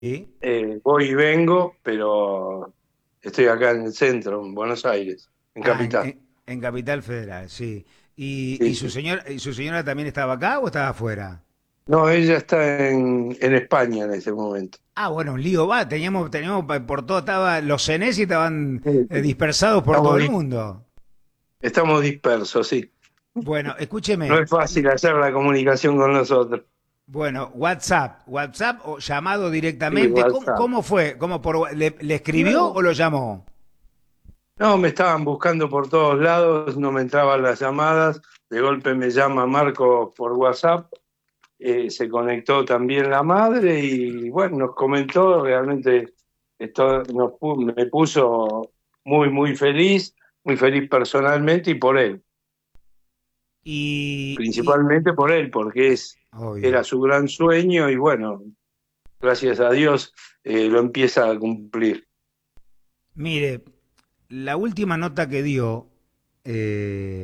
Sí. Voy y vengo, pero estoy acá en el centro, en Buenos Aires, en Ah, Capital. en Capital Federal, sí. Sí, ¿Y sí. su señora también estaba acá o estaba afuera? No, ella está en España en este momento. Ah, bueno, un lío va. Teníamos por todo, los Senesi estaban Sí, sí. dispersados por todo Estamos, el mundo. estamos dispersos, sí. Bueno, No escúcheme. es fácil hacer la comunicación con nosotros. Bueno, WhatsApp o llamado Sí, directamente. WhatsApp. Cómo fue? ¿Le escribió o No, lo llamó? no, me estaban buscando por todos lados, no me entraban las llamadas. De golpe me llama Marco por WhatsApp, se conectó también la madre y bueno, nos comentó, realmente me puso muy feliz personalmente y por él, Y principalmente por él, porque obvio. era su gran sueño y bueno, gracias a Dios lo empieza a cumplir. Mire, la última nota que dio eh,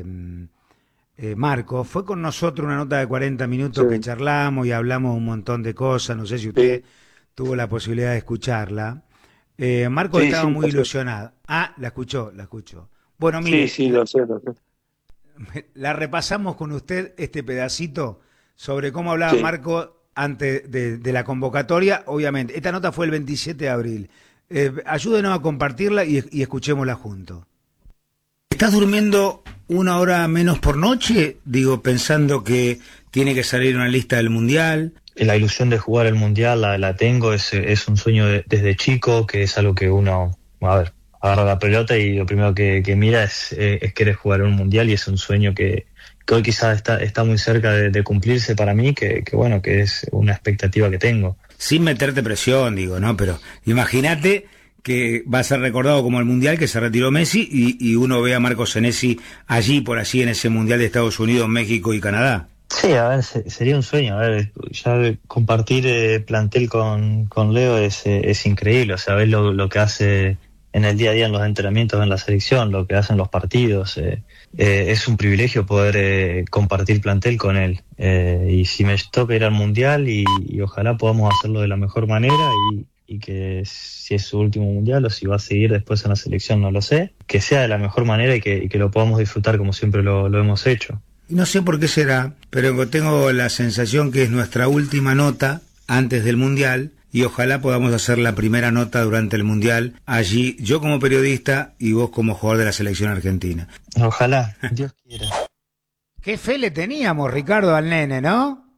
Marco fue con nosotros una nota de 40 Sí, minutos que charlamos y hablamos un montón de cosas. No sé si usted sí, tuvo la posibilidad de escucharla. Marco sí, estaba sí, muy lo sé. ilusionado. Ah, la escuchó, la escuchó. Bueno, Sí, mire, sí, lo sé, lo sé. la repasamos con usted este pedacito sobre cómo hablaba Sí. Marco antes de la convocatoria. Obviamente, esta nota fue el 27 de abril. Ayúdenos a compartirla y escuchémosla juntos. ¿Estás durmiendo una hora menos por noche? Digo, pensando que tiene que salir una lista del mundial. La ilusión de jugar el mundial la tengo, es un sueño desde chico, que es algo que uno, a ver, agarra la pelota y lo primero que mira es querer jugar un mundial y es un sueño que hoy quizás está muy cerca de cumplirse para mí, que bueno, que es una expectativa que tengo. Sin meterte presión, digo, ¿no? Pero imagínate que va a ser recordado como el mundial que se retiró Messi y uno ve a Marco Senesi allí, por allí, en ese mundial de Estados Unidos, México y Canadá. Sí, a ver, sería un sueño, a ver, ya compartir plantel con Leo es increíble, o sea, ver lo que hace en el día a día en los entrenamientos en la selección, lo que hace en los partidos, es un privilegio poder compartir plantel con él. Y si me toca ir al Mundial y ojalá podamos hacerlo de la mejor manera y que si es su último Mundial o si va a seguir después en la selección, no lo sé, que sea de la mejor manera y que lo podamos disfrutar como siempre lo hemos hecho. Y no sé por qué será, pero tengo la sensación que es nuestra última nota antes del mundial y ojalá podamos hacer la primera nota durante el mundial allí, yo como periodista y vos como jugador de la selección argentina. Ojalá, Dios quiera. Qué fe le teníamos, Ricardo, al nene, ¿no?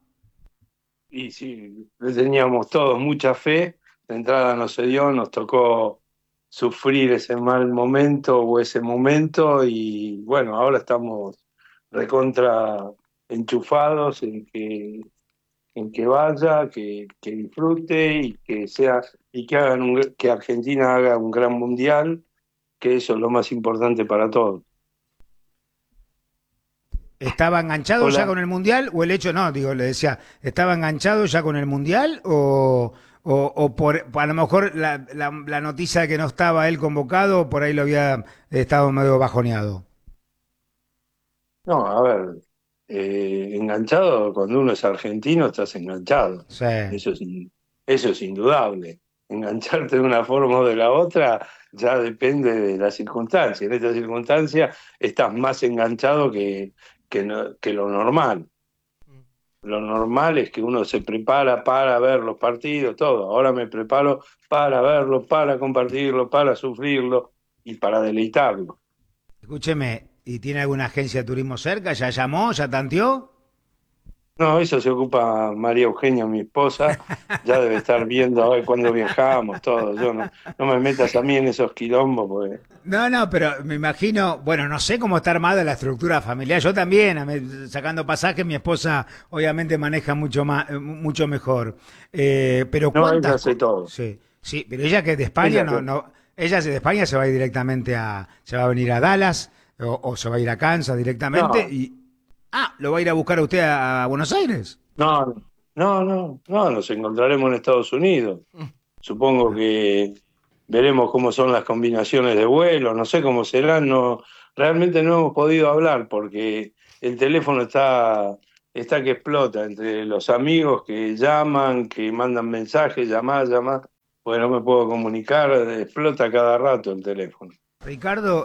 Y sí, le teníamos todos mucha fe, la entrada no se dio, nos tocó sufrir ese mal momento o ese momento y bueno, ahora estamos recontra enchufados en que vaya, que disfrute y que sea y que que Argentina haga un gran mundial, que eso es lo más importante para todos. ¿Estaba enganchado ya Hola. con el mundial o el hecho, no, digo, le decía, ¿estaba enganchado ya con el mundial o por, a lo mejor la noticia de que no estaba él convocado, por ahí lo había estado medio bajoneado? No, a ver, enganchado, cuando uno es argentino, estás enganchado. Sí. Eso eso es indudable. Engancharte de una forma o de la otra ya depende de la circunstancia. En esta circunstancia estás más enganchado que lo normal. Lo normal es que uno se prepara para ver los partidos, todo. Ahora me preparo para verlo, para compartirlo, para sufrirlo y para deleitarlo. Escúcheme, ¿y tiene alguna agencia de turismo cerca? ¿Ya llamó? ¿Ya tanteó? No, eso se ocupa María Eugenia, mi esposa, ya debe estar viendo a ver cuándo viajamos, todo. Yo no me metas a mí en esos quilombos, porque No, no, pero me imagino, bueno, no sé cómo está armada la estructura familiar. Yo también, sacando pasajes, mi esposa obviamente maneja mucho más, mucho mejor. Pero no, ella hace todo. sí, sí, pero ella que es de España, Ella no, hace- no, ella de España se va a ir directamente se va a venir a Dallas o se va a ir a Kansas directamente No, y, lo va a ir a buscar a usted a Buenos Aires. no, no, nos encontraremos en Estados Unidos. Supongo que veremos cómo son las combinaciones de vuelo, no sé cómo serán, no, realmente no hemos podido hablar porque el teléfono está que explota entre los amigos que llaman, que mandan mensajes, llamá, porque no me puedo comunicar, explota cada rato el teléfono. Ricardo,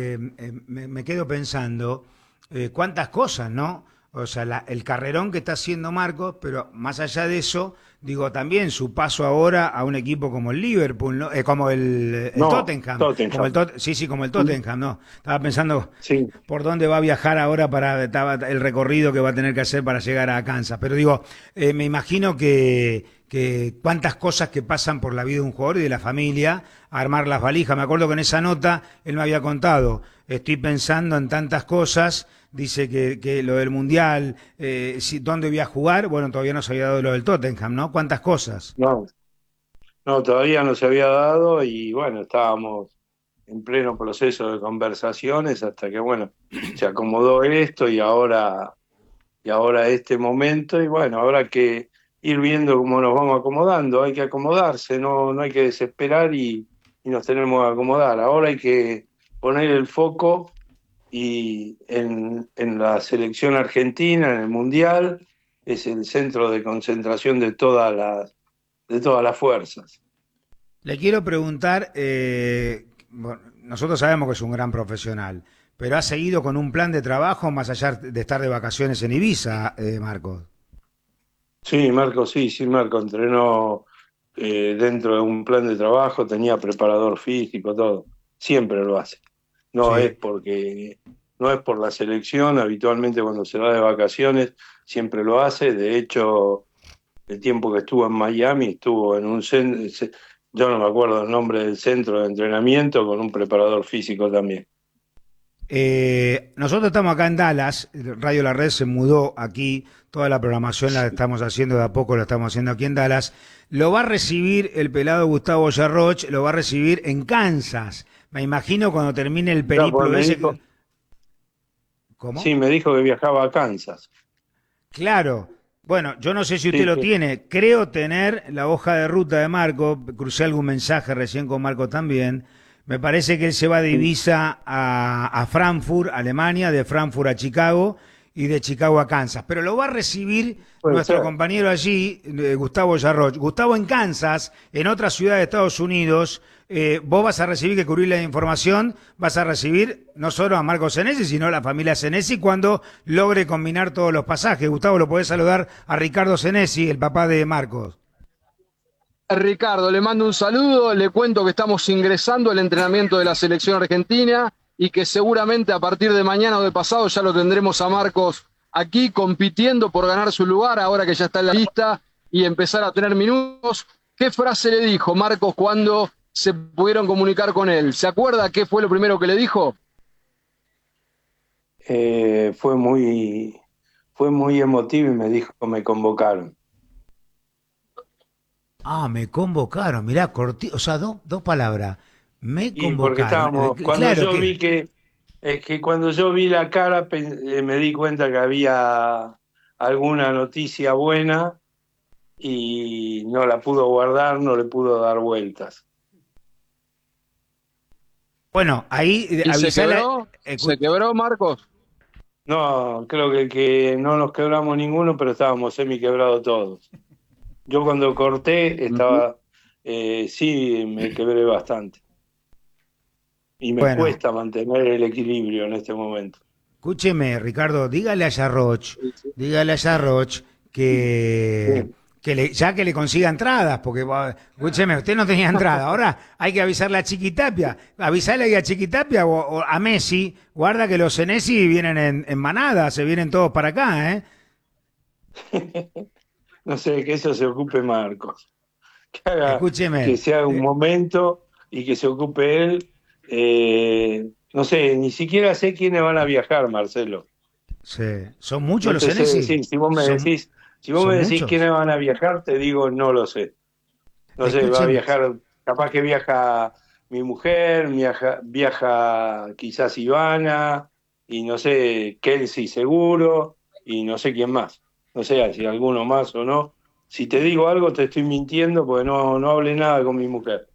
me quedo pensando cuántas cosas, ¿no? O sea, el carrerón que está haciendo Marcos, pero más allá de eso, digo, también su paso ahora a un equipo como el Liverpool, ¿no? Como el No, Tottenham. Tottenham. Como sí, sí, como el Tottenham, ¿no? Estaba pensando Sí. por dónde va a viajar ahora para el recorrido que va a tener que hacer para llegar a Kansas. Pero digo, me imagino que cuántas cosas que pasan por la vida de un jugador y de la familia, armar las valijas. Me acuerdo que en esa nota él me había contado, estoy pensando en tantas cosas, dice que lo del Mundial, dónde voy a jugar, bueno, todavía no se había dado lo del Tottenham, ¿no? ¿Cuántas cosas? No, todavía no se había dado y bueno, estábamos en pleno proceso de conversaciones hasta que bueno, se acomodó esto y ahora este momento y bueno, habrá que ir viendo cómo nos vamos acomodando, hay que acomodarse, no hay que desesperar y nos tenemos que acomodar. Ahora hay que poner el foco y en la selección argentina, en el Mundial, es el centro de concentración de todas las fuerzas. Le quiero preguntar, bueno, nosotros sabemos que es un gran profesional, pero ¿ha seguido con un plan de trabajo más allá de estar de vacaciones en Ibiza, Marcos? Sí, Marco, sí, Marco entrenó dentro de un plan de trabajo, tenía preparador físico, todo. Siempre lo hace. No Sí. es por la selección, habitualmente cuando se va de vacaciones siempre lo hace. De hecho, el tiempo que estuvo en Miami estuvo en un centro, yo no me acuerdo el nombre del centro de entrenamiento, con un preparador físico también. Nosotros estamos acá en Dallas, Radio La Red se mudó aquí, toda la programación la estamos haciendo de a poco, la estamos haciendo aquí en Dallas. Lo va a recibir el pelado Gustavo Yarroch, lo va a recibir en Kansas. Me imagino cuando termine el periplo Claro, ese. dijo, ¿Cómo? sí, me dijo que viajaba a Kansas. Claro. Bueno, yo no sé si usted Sí, lo sí. tiene. Creo tener la hoja de ruta de Marco. Crucé algún mensaje recién con Marco también. Me parece que él se va de Ibiza a Frankfurt, Alemania, de Frankfurt a Chicago y de Chicago a Kansas. Pero lo va a recibir Puede nuestro ser. compañero allí, Gustavo Yarroch. Gustavo, en Kansas, en otra ciudad de Estados Unidos, vos vas a recibir, que cubrir la información, vas a recibir no solo a Marco Senesi, sino a la familia Senesi cuando logre combinar todos los pasajes. Gustavo, lo podés saludar a Ricardo Senesi, el papá de Marcos. Ricardo, le mando un saludo, le cuento que estamos ingresando al entrenamiento de la selección argentina y que seguramente a partir de mañana o de pasado ya lo tendremos a Marcos aquí compitiendo por ganar su lugar, ahora que ya está en la lista y empezar a tener minutos. ¿Qué frase le dijo Marcos cuando se pudieron comunicar con él? ¿Se acuerda qué fue lo primero que le dijo? Fue muy emotivo y me dijo me convocaron. Ah, me convocaron, mirá, o sea, dos palabras. Me Y porque convocaron. cuando Claro yo que... vi que cuando yo vi la cara me di cuenta que había alguna noticia buena y no la pudo guardar, no le pudo dar vueltas. Bueno, ahí ¿Y avisale... ¿Se quebró, Marcos? No, creo que no nos quebramos ninguno, pero estábamos semi quebrados todos. Yo cuando corté estaba, sí, me quebré bastante. Y me Bueno, cuesta mantener el equilibrio en este momento. escúcheme, Ricardo, dígale a Yarroch que, Sí. ya que le consiga entradas, porque, escúcheme, usted no tenía entrada, ahora hay que avisarle a Chiquitapia, avisarle ahí a Chiquitapia o a Messi, guarda que los Senesi vienen en manada, se vienen todos para acá, ¿eh? No sé, que eso se ocupe Marcos. Que Escúcheme, se haga un momento y que se ocupe él. No sé, ni siquiera sé quiénes van a viajar, Marcelo. sí, ¿son muchos No los te sé Senesi? decir, si vos me decís, ¿Son muchos? quiénes van a viajar, te digo, no lo sé. No sé, va a Escúcheme, viajar, capaz que viaja mi mujer, viaja quizás Ivana, y no sé, Kelsey seguro, y no sé quién más. No sé si alguno más o no. Si te digo algo, te estoy mintiendo porque no hablé nada con mi mujer.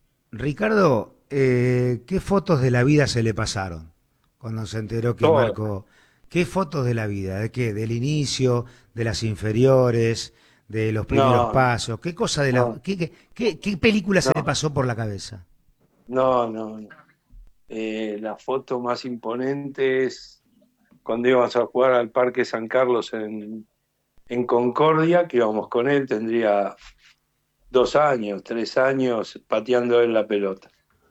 Ricardo, ¿qué fotos de la vida se le pasaron cuando se enteró que Todas. Marco... ¿Qué fotos de la vida? ¿De qué? ¿Del inicio, de las inferiores, de los primeros No, pasos? ¿Qué cosa de la... no, ¿Qué película se le no, pasó por la cabeza? no. La foto más imponente es cuando íbamos a jugar al Parque San Carlos en Concordia, que íbamos con él, tendría 2 años, 3 años, pateando él la pelota,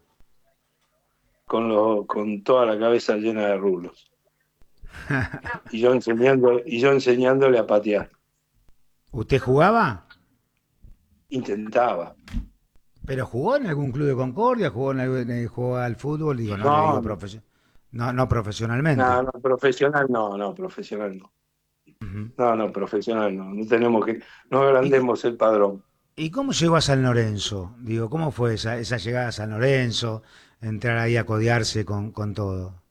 con toda la cabeza llena de rulos. Y yo enseñándole a patear. ¿Usted jugaba? Intentaba. ¿Pero jugó en algún club de Concordia? ¿Jugó al fútbol? Digo, no le digo No, no profesionalmente. no, profesional no, profesional no. Ujú. No, profesional no. No tenemos que, no ¿Y, agrandemos el padrón. y cómo llegó a San Lorenzo? Digo, ¿cómo fue esa llegada a San Lorenzo? Entrar ahí a codearse con todo.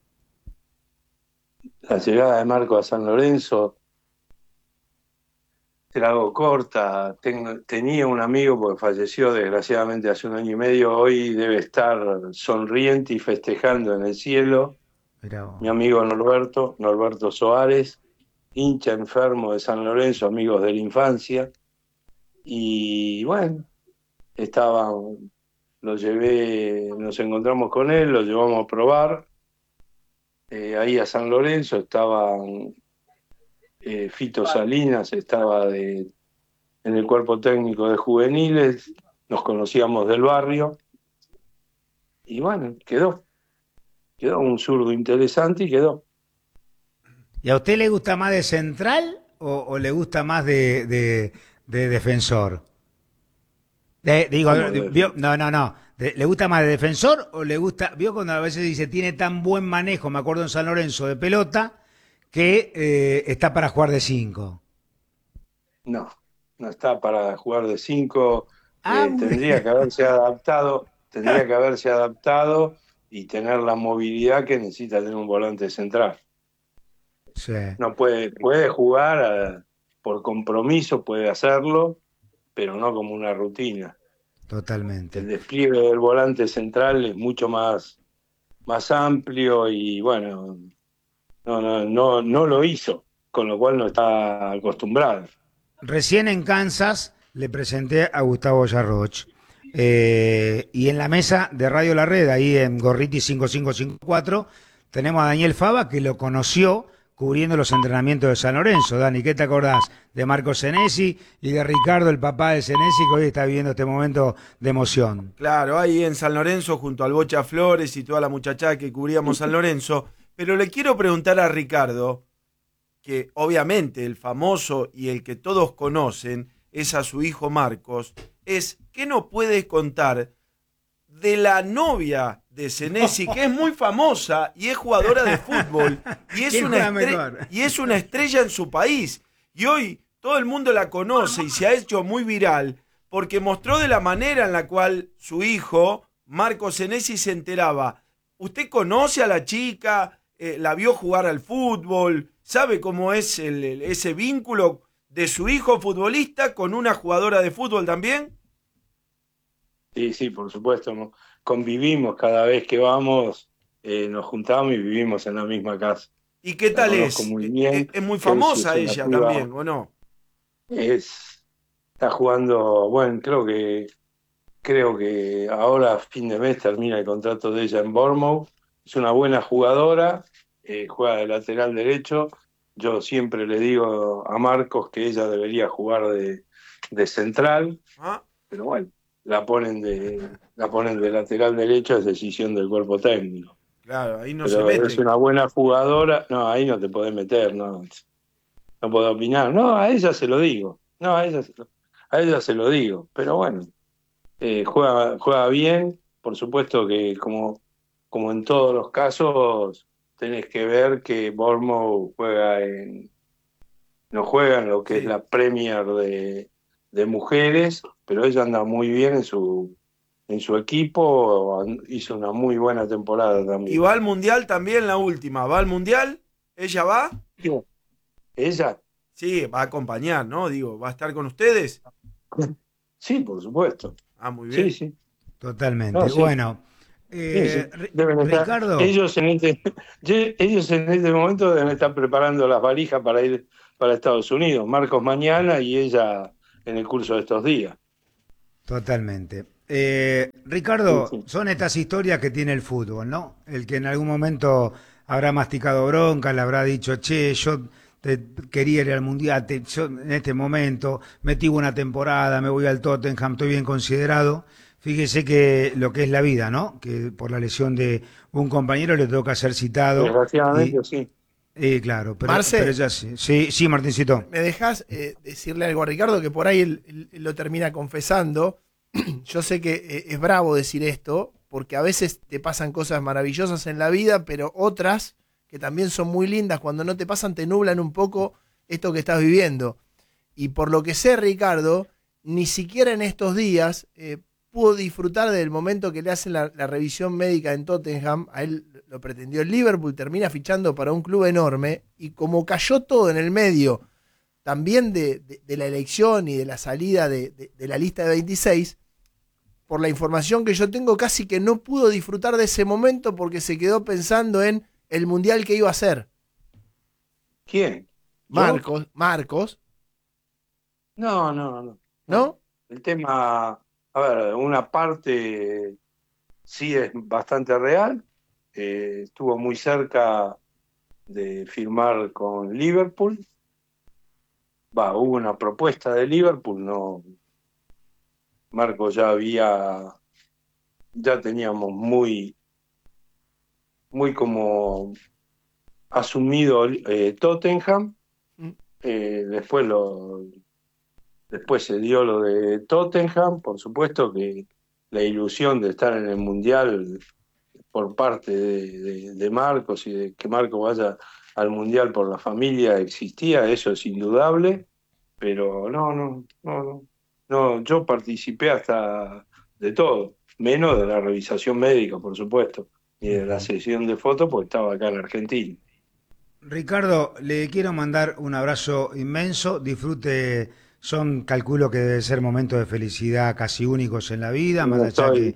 La llegada de Marco a San Lorenzo, te la hago corta. Tenía un amigo porque falleció desgraciadamente hace 1 año y medio. Hoy debe estar sonriente y festejando en el cielo. Mirá vos. Mi amigo Norberto Soares, hincha enfermo de San Lorenzo, amigos de la infancia. Y bueno, estaba, lo llevé, nos encontramos con él, lo llevamos a probar. Ahí a San Lorenzo estaban Fito Salinas, estaba en el cuerpo técnico de juveniles, nos conocíamos del barrio. Y bueno, quedó un zurdo interesante y quedó. ¿Y a usted le gusta más de central o le gusta más de defensor? Digo, Como de, no. ¿Le gusta más de defensor o le gusta? Vio cuando a veces dice tiene tan buen manejo, me acuerdo en San Lorenzo de pelota, que está para jugar de 5. no, no está para jugar de 5. Ah, muy Tendría bien. que haberse adaptado, y tener la movilidad que necesita tener un volante central. Sí, No puede jugar por compromiso, puede hacerlo, pero no como una rutina. El totalmente. despliegue del volante central es mucho más amplio y bueno, no lo hizo, con lo cual no está acostumbrado. Recién en Kansas le presenté a Gustavo Yarroch. Y en la mesa de Radio La Red, ahí en Gorriti 5554, tenemos a Daniel Fava, que lo conoció cubriendo los entrenamientos de San Lorenzo. Dani, ¿qué te acordás de Marco Senesi y de Ricardo, el papá de Senesi, que hoy está viviendo este momento de emoción? Claro, ahí en San Lorenzo, junto al Bocha Flores y toda la muchachada que cubríamos San Lorenzo. Pero le quiero preguntar a Ricardo, que obviamente el famoso y el que todos conocen es a su hijo Marcos, ¿qué nos puedes contar de la novia de Senesi, que es muy famosa y es jugadora de fútbol y es, ¿Quién juega mejor? y es una estrella en su país? Y hoy todo el mundo la conoce y se ha hecho muy viral porque mostró de la manera en la cual su hijo, Marcos Senesi, se enteraba. ¿Usted conoce a la chica? ¿La vio jugar al fútbol? ¿Sabe cómo es ese vínculo de su hijo futbolista con una jugadora de fútbol también? Sí, por supuesto, ¿no? Convivimos cada vez que vamos, nos juntamos y vivimos en la misma casa. ¿Y qué La tal conozco es? muy bien. ¿Es muy Él sí famosa es una ella piba, también, o no? está jugando, bueno, creo que ahora a fin de mes termina el contrato de ella en Bournemouth. Es una buena jugadora, juega de lateral derecho. Yo siempre le digo a Marcos que ella debería jugar de central, ¿Ah? pero bueno, la ponen de lateral derecho, es decisión del cuerpo técnico. Claro, ahí no se Pero es mete. una buena jugadora, no, ahí no te podés meter, no puedo opinar. No, a ella se lo digo, no, a ella se lo digo, pero bueno, juega bien, por supuesto que como en todos los casos, tenés que ver que Bournemouth no juega en lo que es Sí. la Premier de mujeres, pero ella anda muy bien en su equipo, hizo una muy buena temporada ¿Y también. va al Mundial también la última? ¿Va al Mundial? ¿Ella va? ¿Ella? Sí, va a acompañar, ¿no? Digo, ¿va a estar con ustedes? Sí, por supuesto. Ah, muy Sí, bien. sí. Totalmente. No, sí. Bueno, Deben estar, Ricardo. ellos en este momento deben estar preparando las valijas para ir para Estados Unidos. Marcos mañana y ella en el curso de estos días. Totalmente. Ricardo, Sí. son estas historias que tiene el fútbol, ¿no? El que en algún momento habrá masticado bronca, le habrá dicho, che, yo quería ir al Mundial, yo en este momento metí una temporada, me voy al Tottenham, estoy bien considerado. Fíjese que lo que es la vida, ¿no? Que por la lesión de un compañero le toca ser citado. Desgraciadamente, sí. Claro, Marce. pero ya sí. Sí, Martincito. ¿Me dejas decirle algo a Ricardo que por ahí él lo termina confesando? Yo sé que es bravo decir esto, porque a veces te pasan cosas maravillosas en la vida, pero otras que también son muy lindas, cuando no te pasan te nublan un poco esto que estás viviendo. Y por lo que sé, Ricardo, ni siquiera en estos días pudo disfrutar del momento que le hacen la revisión médica en Tottenham. A él lo pretendió el Liverpool, termina fichando para un club enorme, y como cayó todo en el medio también de la elección y de la salida de la lista de 26, por la información que yo tengo, casi que no pudo disfrutar de ese momento porque se quedó pensando en el Mundial que iba a hacer. ¿Quién? Marcos, No. ¿no? El tema, a ver, una parte sí es bastante real. Estuvo muy cerca de firmar con Liverpool. Hubo una propuesta de Liverpool, no. Marco ya teníamos muy como asumido Tottenham. Después se dio lo de Tottenham, por supuesto que la ilusión de estar en el Mundial por parte de Marcos y de que Marco vaya al Mundial por la familia existía, eso es indudable, pero no, yo participé hasta de todo, menos de la revisación médica, por supuesto, y de la sesión de fotos, porque estaba acá en Argentina. Ricardo, le quiero mandar un abrazo inmenso, disfrute, calculo que debe ser momentos de felicidad casi únicos en la vida, más allá que...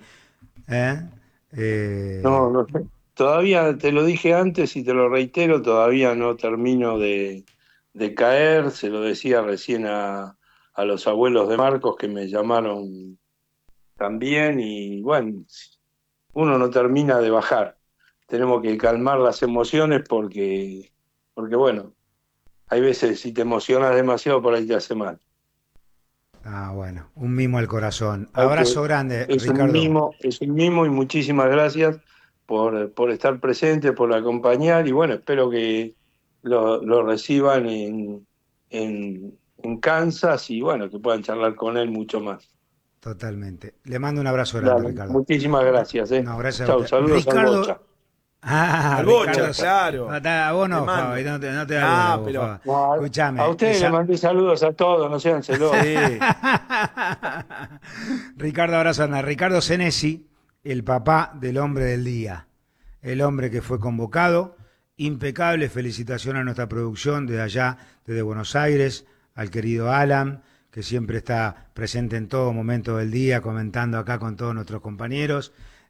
No sé. Todavía te lo dije antes y te lo reitero, todavía no termino de caer, se lo decía recién a los abuelos de Marcos que me llamaron también, y bueno, uno no termina de bajar, tenemos que calmar las emociones porque bueno, hay veces si te emocionas demasiado por ahí te hace mal. Bueno, un mimo al corazón. Abrazo grande, Ricardo. Es un mimo y muchísimas gracias por estar presente, por acompañar, y bueno, espero que lo reciban en Kansas y bueno, que puedan charlar con él mucho más. Totalmente. Le mando un abrazo grande, Ricardo. Muchísimas gracias. No, gracias Chau, a usted. saludos Ricardo... al Bocha. Al Bocha, Ricardo, claro. A vos no, Fabi, no te hagas pero... Escuchame. A ustedes les mandé saludos a todos, no sean celosos. Sí. Ricardo, abrazo grande. Ricardo Senesi, el papá del hombre del día. El hombre que fue convocado. Impecable, felicitación a nuestra producción desde allá, desde Buenos Aires, al querido Alan, que siempre está presente en todo momento del día, comentando acá con todos nuestros compañeros.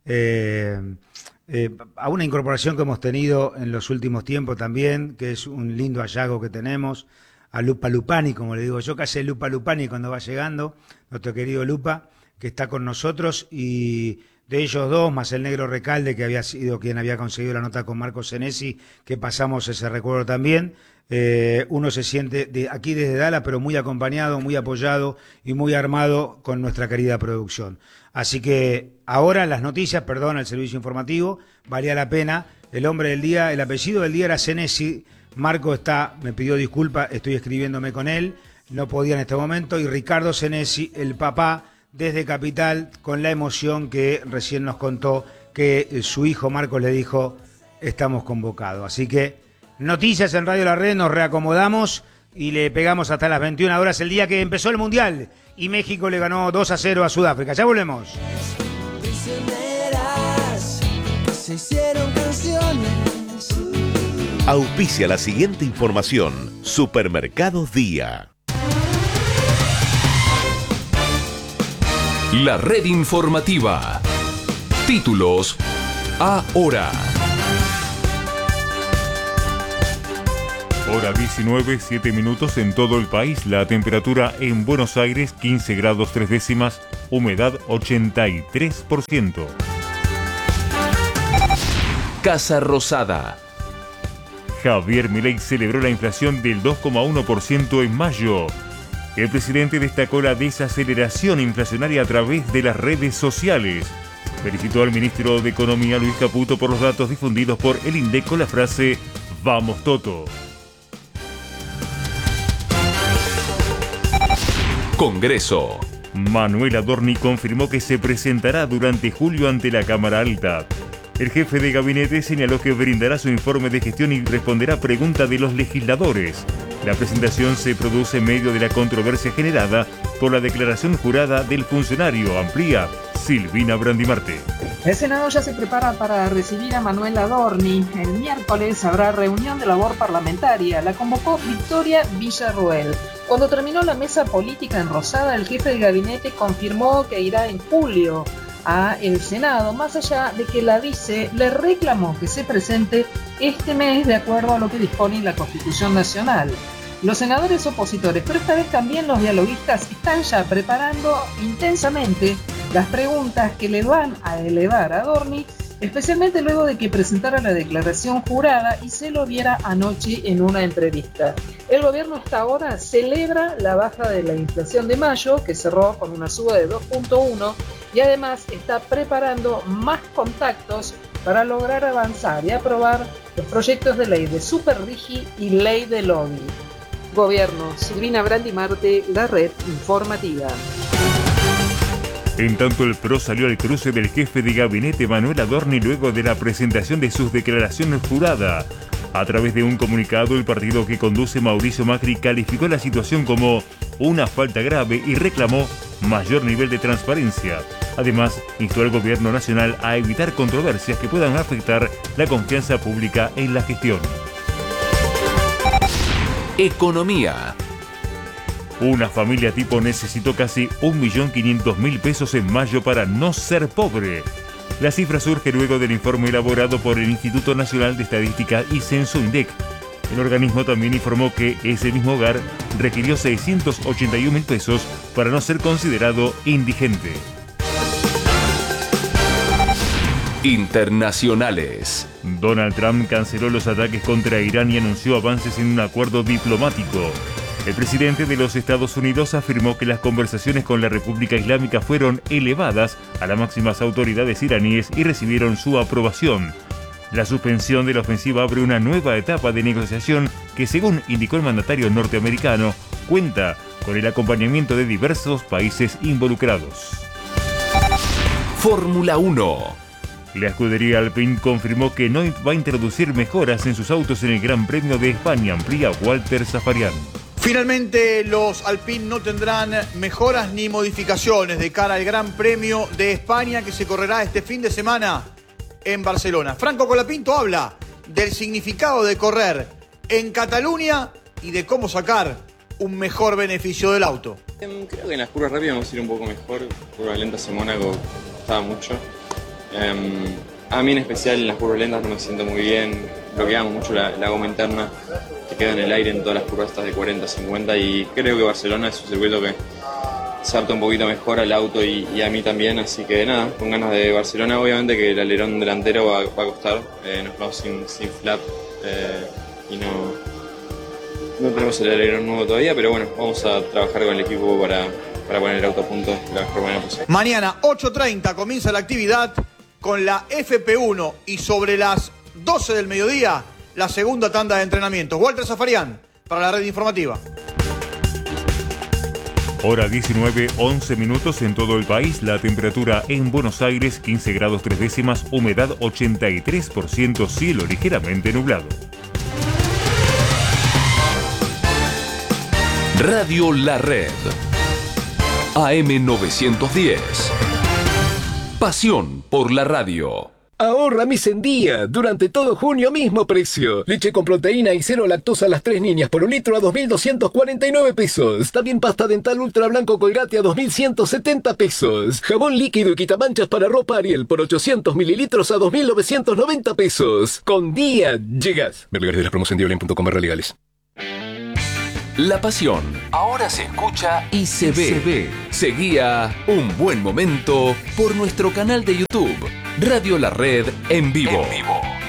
A una incorporación que hemos tenido en los últimos tiempos también, que es un lindo hallazgo que tenemos, a Lupa Lupani, como le digo yo, que hace Lupa Lupani cuando va llegando, nuestro querido Lupa, que está con nosotros, y de ellos dos, más el negro Recalde, que había sido quien había conseguido la nota con Marcos Senesi, que pasamos ese recuerdo también. Uno se siente aquí desde Dallas, pero muy acompañado, muy apoyado y muy armado con nuestra querida producción. Así que ahora las noticias, perdón, el servicio informativo, valía la pena. El hombre del día, el apellido del día era Senesi. Marco me pidió disculpas, estoy escribiéndome con él, no podía en este momento. Y Ricardo Senesi, el papá, desde Capital, con la emoción que recién nos contó que su hijo Marcos le dijo, estamos convocados. Así que noticias en Radio La Red, nos reacomodamos y le pegamos hasta las 21 horas el día que empezó el Mundial y México le ganó 2-0 a Sudáfrica. Ya volvemos. Se hicieron canciones. Auspicia la siguiente información. Supermercados Día. La red informativa. Títulos ahora. Hora 19, 7 minutos en todo el país. La temperatura en Buenos Aires 15 grados 3 décimas, humedad 83%. Casa Rosada. Javier Milei celebró la inflación del 2,1% en mayo. El presidente destacó la desaceleración inflacionaria a través de las redes sociales. Felicitó al ministro de Economía Luis Caputo por los datos difundidos por el INDEC con la frase "Vamos Toto". Congreso. Manuel Adorni confirmó que se presentará durante julio ante la Cámara Alta. El jefe de gabinete señaló que brindará su informe de gestión y responderá preguntas de los legisladores. La presentación se produce en medio de la controversia generada por la declaración jurada del funcionario, amplía Silvina Brandimarte. El Senado ya se prepara para recibir a Manuel Adorni. El miércoles habrá reunión de labor parlamentaria. La convocó Victoria Villarroel. Cuando terminó la mesa política en Rosada, el jefe de gabinete confirmó que irá en julio a el Senado, más allá de que la vice le reclamó que se presente este mes de acuerdo a lo que dispone la Constitución Nacional. Los senadores opositores, pero esta vez también los dialoguistas, están ya preparando intensamente las preguntas que le van a elevar a Adorni, especialmente luego de que presentara la declaración jurada y se lo viera anoche en una entrevista. El gobierno hasta ahora celebra la baja de la inflación de mayo, que cerró con una suba de 2,1, y además está preparando más contactos para lograr avanzar y aprobar los proyectos de ley de Superrigi y ley de lobby. Gobierno, Silvina Brandimarte, la red informativa. En tanto, el PRO salió al cruce del jefe de gabinete Manuel Adorni luego de la presentación de sus declaraciones juradas. A través de un comunicado, el partido que conduce Mauricio Macri calificó la situación como una falta grave y reclamó mayor nivel de transparencia. Además, instó al gobierno nacional a evitar controversias que puedan afectar la confianza pública en la gestión. Economía. Una familia tipo necesitó casi 1.500.000 pesos en mayo para no ser pobre. La cifra surge luego del informe elaborado por el Instituto Nacional de Estadística y Censo INDEC. El organismo también informó que ese mismo hogar requirió 681.000 pesos para no ser considerado indigente. Internacionales. Donald Trump canceló los ataques contra Irán y anunció avances en un acuerdo diplomático. El presidente de los Estados Unidos afirmó que las conversaciones con la República Islámica fueron elevadas a las máximas autoridades iraníes y recibieron su aprobación. La suspensión de la ofensiva abre una nueva etapa de negociación que, según indicó el mandatario norteamericano, cuenta con el acompañamiento de diversos países involucrados. Fórmula 1. La escudería Alpine confirmó que no va a introducir mejoras en sus autos en el Gran Premio de España, amplía Walter Zafarian. Finalmente, los Alpine no tendrán mejoras ni modificaciones de cara al Gran Premio de España que se correrá este fin de semana en Barcelona. Franco Colapinto habla del significado de correr en Cataluña y de cómo sacar un mejor beneficio del auto. Creo que en las curvas rápidas vamos a ir un poco mejor. Curvas lentas en Mónaco costaba mucho. A mí en especial en las curvas lentas no me siento muy bien. Bloqueamos mucho la goma interna, que queda en el aire en todas las curvas estas de 40, 50, y creo que Barcelona es un circuito que se adapta un poquito mejor al auto y a mí también, así que nada, con ganas de Barcelona. Obviamente que el alerón delantero va a costar, nos vamos sin flap y no tenemos el alerón nuevo todavía, pero bueno, vamos a trabajar con el equipo para poner el auto a punto de la mejor manera posible. Mañana 8:30 comienza la actividad con la FP1 y sobre las 12 del mediodía la segunda tanda de entrenamientos. Walter Zafarian para la red informativa. Hora 19, 11 minutos en todo el país. La temperatura en Buenos Aires 15 grados 3 décimas, humedad 83%, cielo ligeramente nublado. Radio La Red. AM 910. Pasión por la radio. Ahorra mes en día. Durante todo junio, mismo precio. Leche con proteína y cero lactosa a las 3 niñas por un litro a 2.249 pesos. También pasta dental ultra blanco Colgate a 2.170 pesos. Jabón líquido y quitamanchas para ropa Ariel por 800 mililitros a 2.990 pesos. Con día llegas. Ver lugares de las promos en diolen.com legales. La pasión ahora se escucha y se ve. Seguía Un Buen Momento por nuestro canal de YouTube, Radio La Red en vivo.